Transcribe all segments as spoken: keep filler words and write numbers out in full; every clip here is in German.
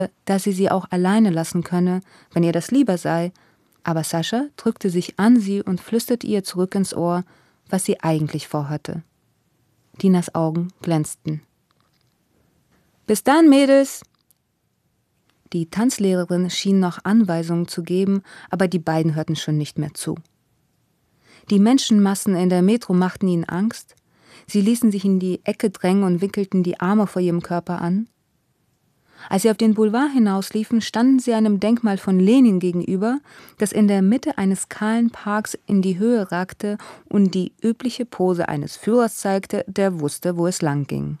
dass sie sie auch alleine lassen könne, wenn ihr das lieber sei, aber Sascha drückte sich an sie und flüsterte ihr zurück ins Ohr, was sie eigentlich vorhatte. Dinas Augen glänzten. »Bis dann, Mädels!« Die Tanzlehrerin schien noch Anweisungen zu geben, aber die beiden hörten schon nicht mehr zu. Die Menschenmassen in der Metro machten ihnen Angst. Sie ließen sich in die Ecke drängen und wickelten die Arme vor ihrem Körper an. Als sie auf den Boulevard hinausliefen, standen sie einem Denkmal von Lenin gegenüber, das in der Mitte eines kahlen Parks in die Höhe ragte und die übliche Pose eines Führers zeigte, der wusste, wo es lang ging.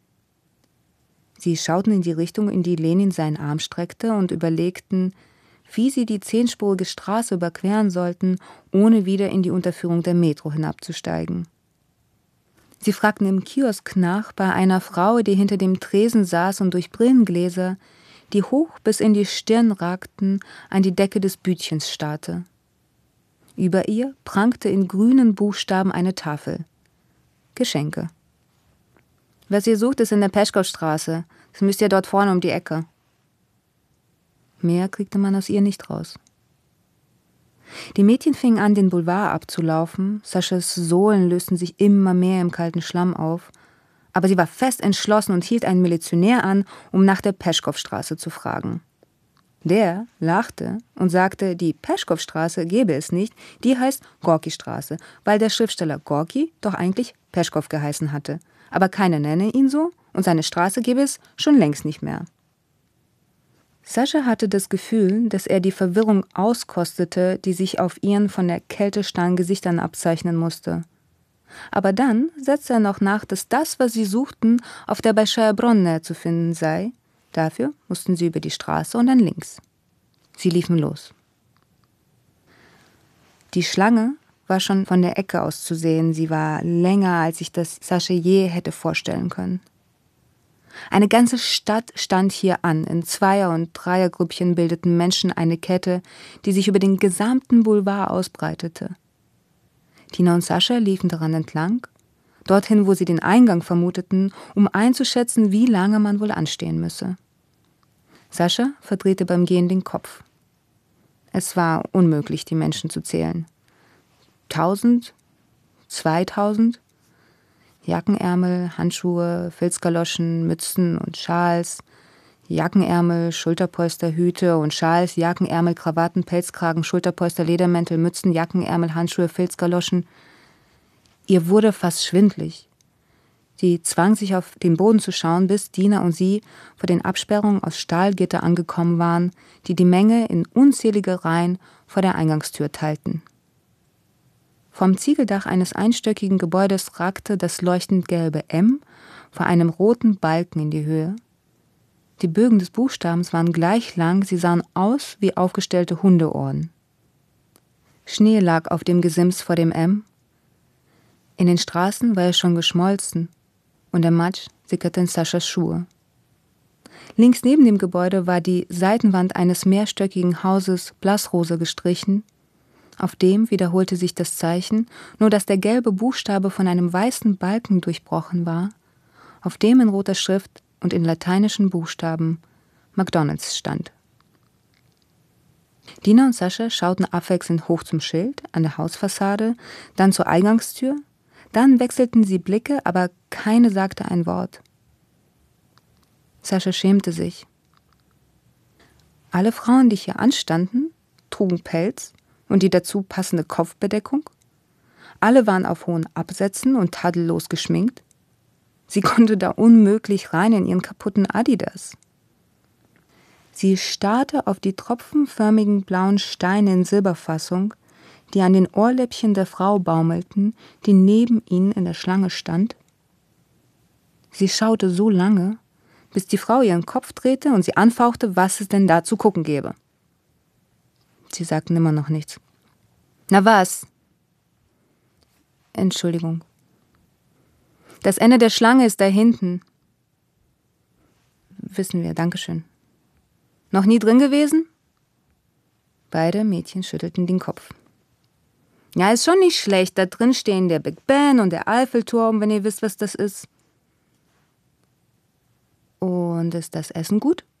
Sie schauten in die Richtung, in die Lenin seinen Arm streckte, und überlegten, wie sie die zehnspurige Straße überqueren sollten, ohne wieder in die Unterführung der Metro hinabzusteigen. Sie fragten im Kiosk nach bei einer Frau, die hinter dem Tresen saß und durch Brillengläser, die hoch bis in die Stirn ragten, an die Decke des Bütchens starrte. Über ihr prangte in grünen Buchstaben eine Tafel. Geschenke. »Was ihr sucht, ist in der Peschkowstraße. Das müsst ihr dort vorne um die Ecke.« Mehr kriegte man aus ihr nicht raus. Die Mädchen fingen an, den Boulevard abzulaufen. Saschas Sohlen lösten sich immer mehr im kalten Schlamm auf. Aber sie war fest entschlossen und hielt einen Milizionär an, um nach der Peschkowstraße zu fragen. Der lachte und sagte, die Peschkowstraße gäbe es nicht, die heißt Gorki-Straße, weil der Schriftsteller Gorki doch eigentlich Peschkow geheißen hatte. Aber keiner nenne ihn so und seine Straße gäbe es schon längst nicht mehr. Sascha hatte das Gefühl, dass er die Verwirrung auskostete, die sich auf ihren von der Kälte starren Gesichtern abzeichnen musste. Aber dann setzte er noch nach, dass das, was sie suchten, auf der Большая Bronne zu finden sei. Dafür mussten sie über die Straße und dann links. Sie liefen los. Die Schlange war schon von der Ecke aus zu sehen. Sie war länger, als sich das Sascha je hätte vorstellen können. Eine ganze Stadt stand hier an. In Zweier- und Dreiergrüppchen bildeten Menschen eine Kette, die sich über den gesamten Boulevard ausbreitete. Tina und Sascha liefen daran entlang, dorthin, wo sie den Eingang vermuteten, um einzuschätzen, wie lange man wohl anstehen müsse. Sascha verdrehte beim Gehen den Kopf. Es war unmöglich, die Menschen zu zählen. Tausend? Zweitausend? Jackenärmel, Handschuhe, Filzgaloschen, Mützen und Schals, Jackenärmel, Schulterpolster, Hüte und Schals, Jackenärmel, Krawatten, Pelzkragen, Schulterpolster, Ledermäntel, Mützen, Jackenärmel, Handschuhe, Filzgaloschen. Ihr wurde fast schwindlig. Sie zwang sich auf den Boden zu schauen, bis Dina und sie vor den Absperrungen aus Stahlgitter angekommen waren, die die Menge in unzählige Reihen vor der Eingangstür teilten. Vom Ziegeldach eines einstöckigen Gebäudes ragte das leuchtend gelbe M vor einem roten Balken in die Höhe. Die Bögen des Buchstabens waren gleich lang, sie sahen aus wie aufgestellte Hundeohren. Schnee lag auf dem Gesims vor dem M. In den Straßen war er schon geschmolzen und der Matsch sickerte in Saschas Schuhe. Links neben dem Gebäude war die Seitenwand eines mehrstöckigen Hauses blassrosa gestrichen. Auf dem wiederholte sich das Zeichen, nur dass der gelbe Buchstabe von einem weißen Balken durchbrochen war, auf dem in roter Schrift und in lateinischen Buchstaben McDonald's stand. Dina und Sascha schauten abwechselnd hoch zum Schild an der Hausfassade, dann zur Eingangstür, dann wechselten sie Blicke, aber keine sagte ein Wort. Sascha schämte sich. Alle Frauen, die hier anstanden, trugen Pelz und die dazu passende Kopfbedeckung. Alle waren auf hohen Absätzen und tadellos geschminkt. Sie konnte da unmöglich rein in ihren kaputten Adidas. Sie starrte auf die tropfenförmigen blauen Steine in Silberfassung, die an den Ohrläppchen der Frau baumelten, die neben ihnen in der Schlange stand. Sie schaute so lange, bis die Frau ihren Kopf drehte und sie anfauchte, was es denn da zu gucken gäbe. Sie sagten immer noch nichts. »Na was?« »Entschuldigung.« »Das Ende der Schlange ist da hinten.« »Wissen wir, dankeschön.« »Noch nie drin gewesen?« Beide Mädchen schüttelten den Kopf. »Ja, ist schon nicht schlecht. Da drin stehen der Big Ben und der Eiffelturm, wenn ihr wisst, was das ist.« »Und ist das Essen gut?«